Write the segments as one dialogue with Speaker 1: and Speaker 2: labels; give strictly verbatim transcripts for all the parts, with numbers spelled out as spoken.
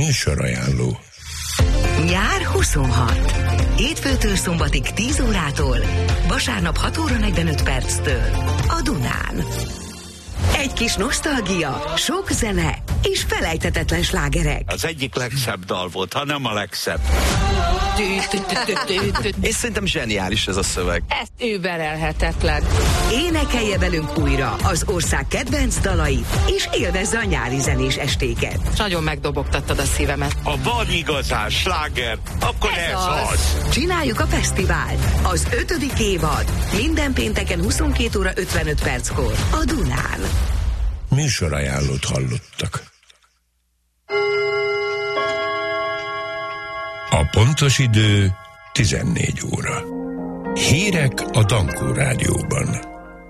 Speaker 1: Műsorajánló.
Speaker 2: Nyár huszonhat. Hétfőtől szombatig tíz órától, vasárnap hat óra negyvenöt perctől a Dunán. Egy kis nosztalgia, sok zene és felejthetetlen slágerek.
Speaker 3: Az egyik legszebb dal volt, ha nem a legszebb.
Speaker 4: És szerintem zseniális ez a szöveg.
Speaker 5: Ez überelhetetlen.
Speaker 2: Énekelje velünk újra az ország kedvenc dalait, és élvezze a nyári zenés estéket.
Speaker 5: Nagyon megdobogtattad a szívemet.
Speaker 3: Ha van igazán sláger, akkor ez, ez az. az.
Speaker 2: Csináljuk a fesztivált. Az ötödik évad. Minden pénteken huszonkét óra ötvenöt perckor a Dunán.
Speaker 1: Műsorajánlót hallottak. A pontos idő tizennégy óra. Hírek a Dankó Rádióban.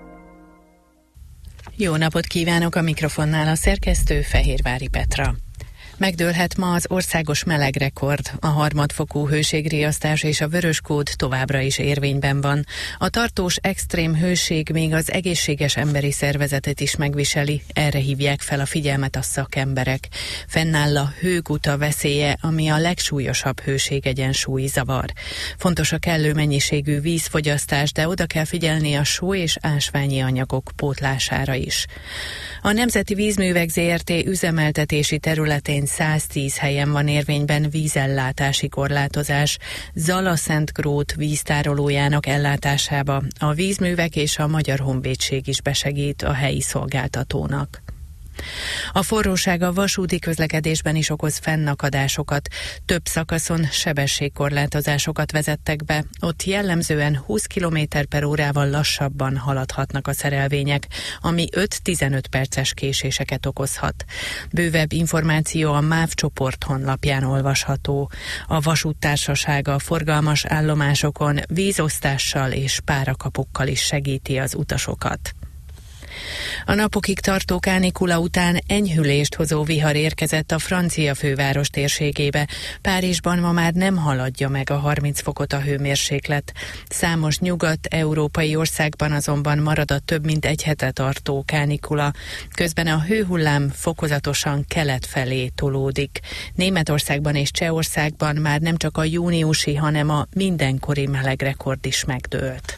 Speaker 6: Jó napot kívánok, a mikrofonnál a szerkesztő Fehérvári Petra. Megdőlhet ma az országos melegrekord, a harmadfokú hőségriasztás és a vöröskód továbbra is érvényben van. A tartós extrém hőség még az egészséges emberi szervezetet is megviseli, erre hívják fel a figyelmet a szakemberek. Fennáll a hőguta veszélye, ami a legsúlyosabb hőségegyensúlyi zavar. Fontos a kellő mennyiségű vízfogyasztás, de oda kell figyelni a só és ásványi anyagok pótlására is. A Nemzeti Vízművek zé er té üzemeltetési területén száztíz helyen van érvényben vízellátási korlátozás. Zala-Szentgrót víztárolójának ellátásába a vízművek és a Magyar Honvédség is besegít a helyi szolgáltatónak. A forróság a vasúti közlekedésben is okoz fennakadásokat. Több szakaszon sebességkorlátozásokat vezettek be, ott jellemzően húsz kilométer per órával lassabban haladhatnak a szerelvények, ami öt-tizenöt perces késéseket okozhat. Bővebb információ a MÁV csoport honlapján olvasható. A vasúttársaság a forgalmas állomásokon vízosztással és párakapokkal is segíti az utasokat. A napokig tartó kánikula után enyhülést hozó vihar érkezett a francia főváros térségébe. Párizsban ma már nem haladja meg a harminc fokot a hőmérséklet. Számos nyugat-európai országban azonban marad a több mint egy hete tartó kánikula. Közben a hőhullám fokozatosan kelet felé tolódik. Németországban és Csehországban már nem csak a júniusi, hanem a mindenkori melegrekord is megdőlt.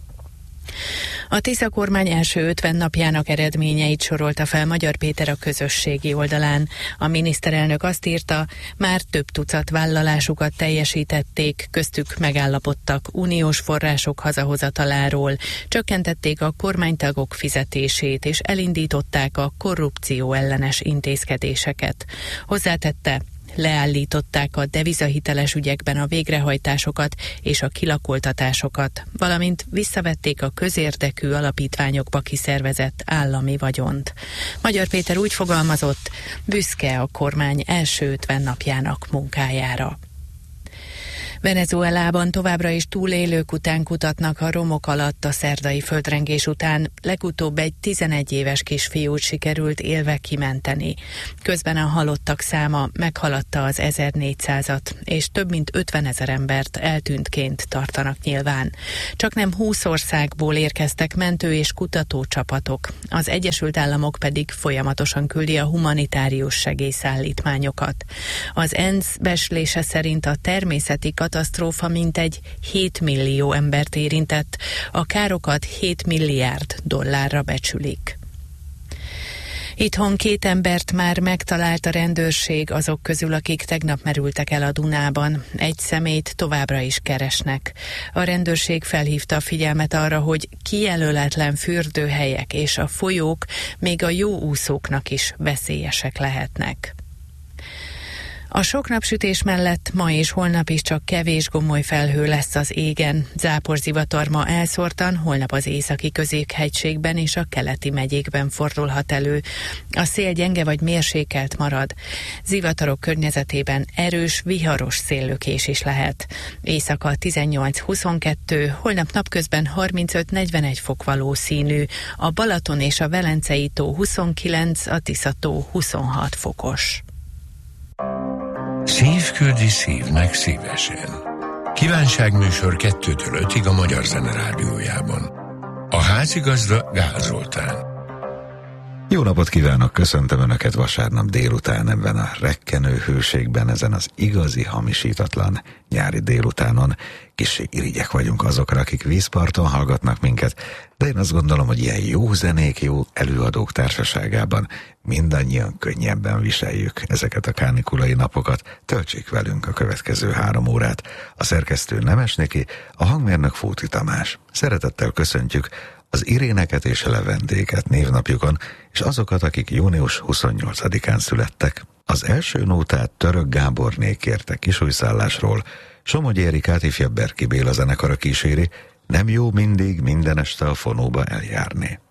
Speaker 6: A Tisza kormány első ötven napjának eredményeit sorolta fel Magyar Péter a közösségi oldalán. A miniszterelnök azt írta, már több tucat vállalásukat teljesítették, köztük megállapodtak uniós források hazahozataláról, csökkentették a kormánytagok fizetését és elindították a korrupció ellenes intézkedéseket. Hozzátette, leállították a devizahiteles ügyekben a végrehajtásokat és a kilakoltatásokat, valamint visszavették a közérdekű alapítványokba kiszervezett állami vagyont. Magyar Péter úgy fogalmazott, büszke a kormány első ötven napjának munkájára. Venezuelában továbbra is túlélők után kutatnak a romok alatt a szerdai földrengés után. Legutóbb egy tizenegy éves kisfiút sikerült élve kimenteni. Közben a halottak száma meghaladta az ezernégyszázat, és több mint ötvenezer embert eltűntként tartanak nyilván. Csaknem húsz országból érkeztek mentő- és kutatócsapatok. Az Egyesült Államok pedig folyamatosan küldi a humanitárius segélyszállítmányokat. Az ENSZ becslése szerint a természeti katasztrófa mintegy hét millió embert érintett, a károkat hét milliárd dollárra becsülik. Itthon két embert már megtalált a rendőrség azok közül, akik tegnap merültek el a Dunában. Egy személyt továbbra is keresnek. A rendőrség felhívta a figyelmet arra, hogy kijelöletlen fürdőhelyek és a folyók még a jó úszóknak is veszélyesek lehetnek. A sok napsütés mellett ma és holnap is csak kevés gomoly felhő lesz az égen. Záporzivatar ma elszórtan, holnap az északi középhegységben és a keleti megyékben fordulhat elő. A szél gyenge vagy mérsékelt marad. Zivatarok környezetében erős, viharos széllökés is lehet. Éjszaka tizennyolc-huszonkettő, holnap napközben harmincöt-negyvenegy fok valószínű. A Balaton és a Velencei tó huszonkilenc, a Tisza-tó huszonhat fokos.
Speaker 1: Szív küldi szívnek szívesen. Kívánságműsor kettőtől ötig a Magyar Zene Rádiójában. A házigazda Gál Zoltán.
Speaker 7: Jó napot kívánok, köszöntöm Önöket vasárnap délután ebben a rekkenő hőségben, ezen az igazi, hamisítatlan nyári délutánon. Kissé irigyek vagyunk azokra, akik vízparton hallgatnak minket, de én azt gondolom, hogy ilyen jó zenék, jó előadók társaságában mindannyian könnyebben viseljük ezeket a kánikulai napokat. Töltsék velünk a következő három órát. A szerkesztő Nemes Niki, a hangmérnök Fóti Tamás. Szeretettel köszöntjük az Iréneket és Levendéket névnapjukon, és azokat, akik június huszonnyolcadikán születtek. Az első nótát Török Gáborné kérte Kisújszállásról, Somogyi Erikát ifjabb Berki Béla zenekara kíséri, Nem jó mindig minden este a fonóba eljárni.